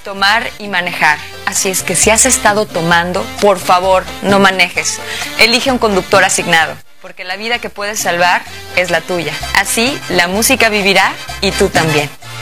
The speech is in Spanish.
tomar y manejar. Así es que si has estado tomando, por favor, no manejes. Elige un conductor asignado, porque la vida que puedes salvar es la tuya. Así, la música vivirá y tú también.